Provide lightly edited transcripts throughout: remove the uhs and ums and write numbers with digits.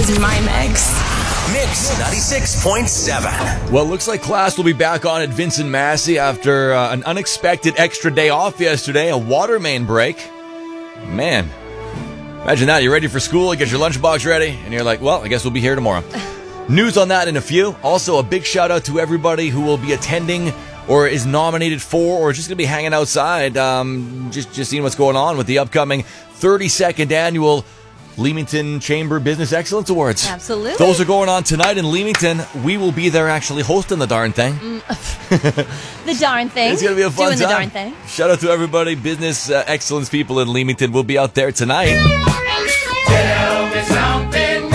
is my mix. Mix 96.7. Well, it looks like class will be back on at Vincent Massey after an unexpected extra day off yesterday, a water main break. Man, imagine that. You're ready for school, you get your lunchbox ready, and you're like, well, I guess we'll be here tomorrow. News on that in a few. Also, a big shout out to everybody who will be attending or is nominated for or just going to be hanging outside, just seeing what's going on with the upcoming 32nd annual Leamington Chamber Business Excellence Awards. Absolutely. Those are going on tonight in Leamington. We will be there actually hosting the darn thing. The darn thing. It's going to be a fun Doing time. the darn thing. Shout out to everybody, business excellence people in Leamington. We'll be out there tonight. Tell me something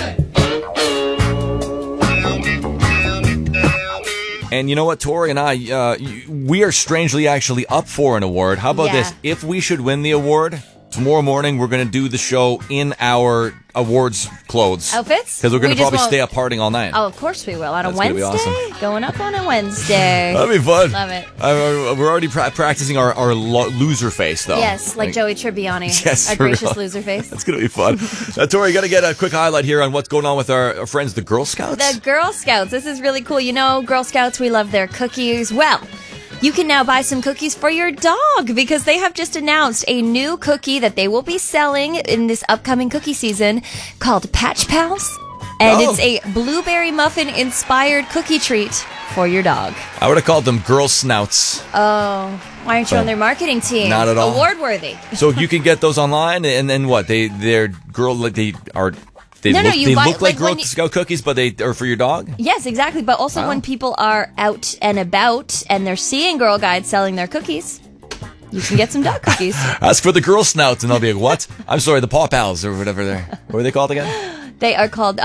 good. And you know what, Tori and I, we are strangely actually up for an award. How about this? If we should win the award, tomorrow morning we're going to do the show in our awards clothes. Outfits? Because we're going to probably stay up partying all night. Oh, of course we will. On a That's gonna be Wednesday? awesome. Going up on a Wednesday. That'd be fun. Love it. We're already practicing our loser face, though. Yes, like Joey Tribbiani. Yes, Our for gracious real. loser face. That's going to be fun. Tori, you got to get a quick highlight here on what's going on with our friends, the Girl Scouts. The Girl Scouts. This is really cool. You know, Girl Scouts, we love their cookies. Well, you can now buy some cookies for your dog because they have just announced a new cookie that they will be selling in this upcoming cookie season called Patch Pals. And it's a blueberry muffin inspired cookie treat for your dog. I would have called them Girl Snouts. Oh, why aren't you on their marketing team? Not at all. Award worthy. So you can get those online, and then what? They're girl. They are. They No, look, you they buy- look like like when Girl you- Scout cookies, but they are for your dog. Yes, exactly. But also when people are out and about and they're seeing Girl Guides selling their cookies, you can get some dog cookies. Ask for the Girl Snouts, and they'll be like, "What? I'm sorry, the Paw Pals or whatever they're. What are they called again? They are called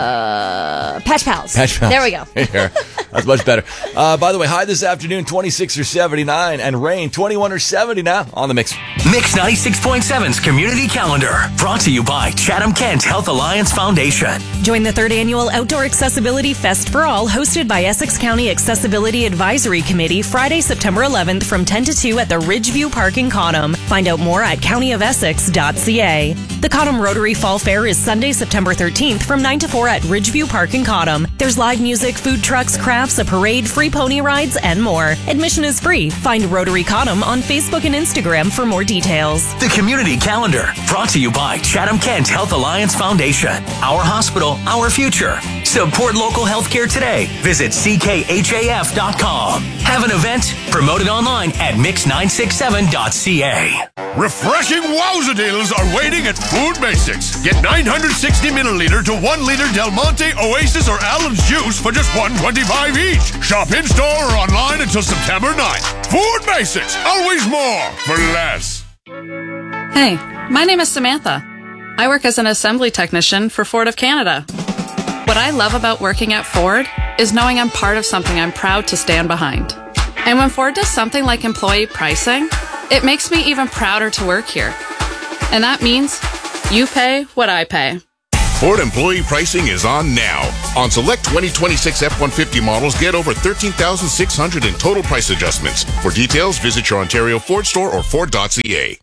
Patch Pals. Patch Pals. There we go. Here. That's much better. By the way, high this afternoon, 26 or 79, and rain, 21 or 70 now on the mix. Mix 96.7's community calendar. Brought to you by Chatham Kent Health Alliance Foundation. Join the 3rd Annual Outdoor Accessibility Fest for All, hosted by Essex County Accessibility Advisory Committee, Friday, September 11th from 10 to 2 at the Ridgeview Park in Cottam. Find out more at countyofessex.ca. The Cottam Rotary Fall Fair is Sunday, September 13th from 9 to 4 at Ridgeview Park in Cottam. There's live music, food trucks, crafts, a parade, free pony rides, and more. Admission is free. Find Rotary Cottam on Facebook and Instagram for more details. The community calendar. Brought to you by Chatham Kent Health Alliance Foundation. Our hospital, our future. Support local healthcare today. Visit ckhaf.com. Have an event? Promote it online at mix967.ca. Refreshing wowza deals are waiting at Food Basics. Get 960 milliliter to 1 liter Del Monte, Oasis, or Allen's juice for just $1.25 each. Shop in-store or online until September 9th. Food Basics, always more for less. Hey, my name is Samantha. I work as an assembly technician for Ford of Canada. What I love about working at Ford is knowing I'm part of something I'm proud to stand behind. And when Ford does something like employee pricing, it makes me even prouder to work here. And that means you pay what I pay. Ford employee pricing is on now. On select 2026 F-150 models, get over $13,600 in total price adjustments. For details, visit your Ontario Ford store or Ford.ca.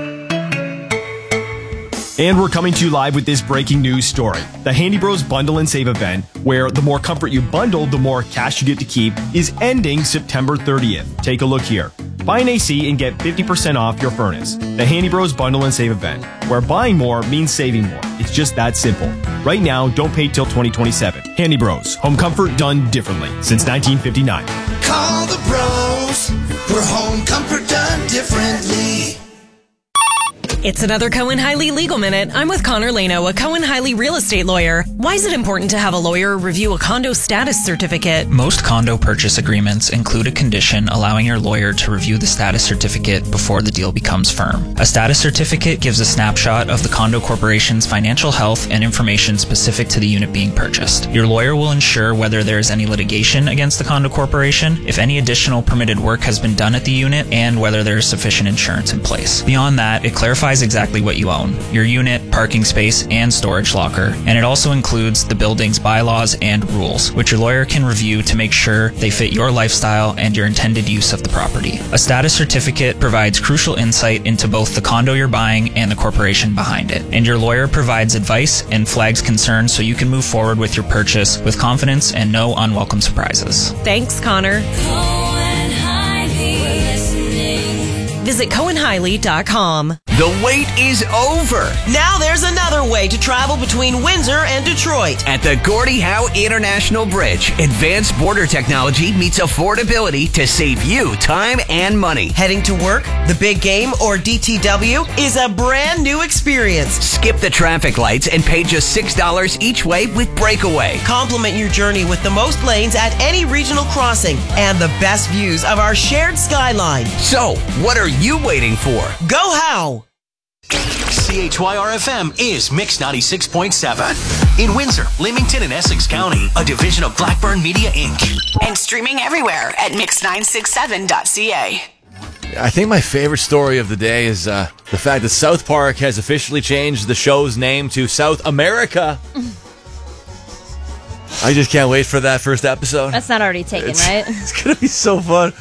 And we're coming to you live with this breaking news story. The Handy Bros Bundle and Save event, where the more comfort you bundle, the more cash you get to keep, is ending September 30th. Take a look here. Buy an AC and get 50% off your furnace. The Handy Bros Bundle and Save event, where buying more means saving more. It's just that simple. Right now, don't pay till 2027. Handy Bros, home comfort done differently since 1959. Call the bros for home comfort done differently. It's another Cohen Hiley Legal Minute. I'm with Connor Lano, a Cohen Hiley real estate lawyer. Why is it important to have a lawyer review a condo status certificate? Most condo purchase agreements include a condition allowing your lawyer to review the status certificate before the deal becomes firm. A status certificate gives a snapshot of the condo corporation's financial health and information specific to the unit being purchased. Your lawyer will ensure whether there is any litigation against the condo corporation, if any additional permitted work has been done at the unit, and whether there is sufficient insurance in place. Beyond that, it clarifies specifies exactly what you own: your unit, parking space, and storage locker. And it also includes the building's bylaws and rules, which your lawyer can review to make sure they fit your lifestyle and your intended use of the property. A status certificate provides crucial insight into both the condo you're buying and the corporation behind it. And your lawyer provides advice and flags concerns so you can move forward with your purchase with confidence and no unwelcome surprises. Thanks, Connor. Visit CohenHiley.com. The wait is over. Now there's another way to travel between Windsor and Detroit. At the Gordie Howe International Bridge, advanced border technology meets affordability to save you time and money. Heading to work, the big game, or DTW is a brand new experience. Skip the traffic lights and pay just $6 each way with Breakaway. Complement your journey with the most lanes at any regional crossing and the best views of our shared skyline. So, what are you waiting for? Go Howe! CHYR-FM is Mix 96.7. In Windsor, Leamington, and Essex County, a division of Blackburn Media, Inc. And streaming everywhere at mix967.ca. I think my favorite story of the day is the fact that South Park has officially changed the show's name to South America. I just can't wait for that first episode. That's not already taken, right? It's going to be so fun.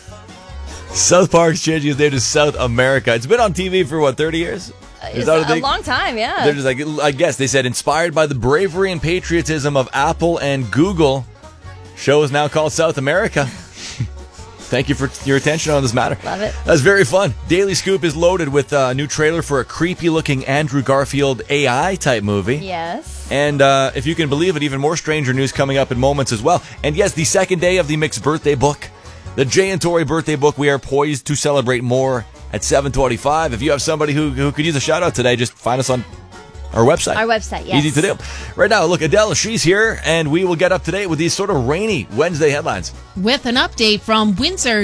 South Park's changing his name to South America. It's been on TV for, what, 30 years? It's a long time, yeah. They're just like, I guess they said, inspired by the bravery and patriotism of Apple and Google, show is now called South America. Thank you for your attention on this matter. Love it. That's very fun. Daily Scoop is loaded with a new trailer for a creepy-looking Andrew Garfield AI-type movie. Yes. And if you can believe it, even more stranger news coming up in moments as well. And yes, the second day of the Mixed Birthday Book. The Jay and Tori birthday book, we are poised to celebrate more at 7:25. If you have somebody who could use a shout out today, just find us on our website. Our website, yes. Easy to do. Right now, look, Adele, she's here, and we will get up to date with these sort of rainy Wednesday headlines. With an update from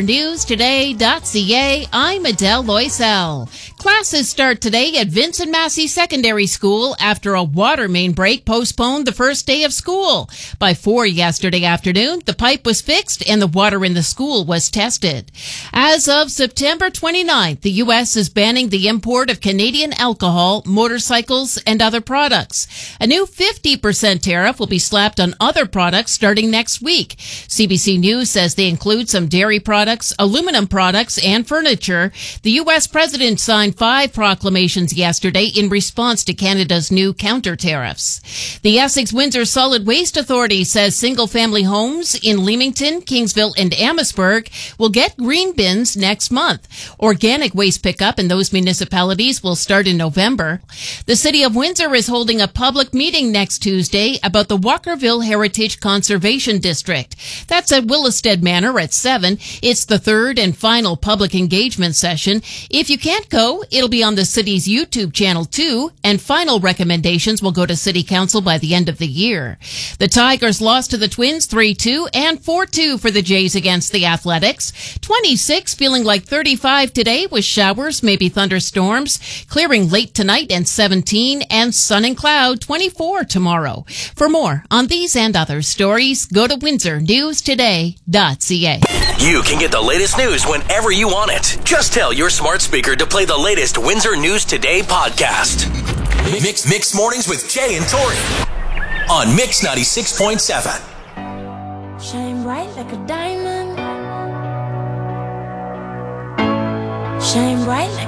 WindsorNewsToday.ca, I'm Adele Loisel. Classes start today at Vincent Massey Secondary School after a water main break postponed the first day of school. By 4 yesterday afternoon, the pipe was fixed and the water in the school was tested. As of September 29th, the U.S. is banning the import of Canadian alcohol, motorcycles, and other products. A new 50% tariff will be slapped on other products starting next week. CBC News says they include some dairy products, aluminum products, and furniture. The U.S. president signed 5 proclamations yesterday in response to Canada's new counter tariffs. The Essex-Windsor Solid Waste Authority says single-family homes in Leamington, Kingsville, and Amherstburg will get green bins next month. Organic waste pickup in those municipalities will start in November. The city of Windsor is holding a public meeting next Tuesday about the Walkerville Heritage Conservation District. That's at Willestead Manor at 7. It's the third and final public engagement session. If you can't go, it'll be on the city's YouTube channel too, and final recommendations will go to City Council by the end of the year. The Tigers lost to the Twins 3-2 and 4-2 for the Jays against the Athletics. 26 feeling like 35 today with showers, maybe thunderstorms, clearing late tonight and 17 and sun and cloud 24 tomorrow. For more on these and other stories, go to WindsorNewsToday.ca. You can get the latest news whenever you want it. Just tell your smart speaker to play the latest Windsor News Today podcast. Mix Mornings with Jay and Tori on Mix 96.7. Shine bright like a diamond. Shine bright like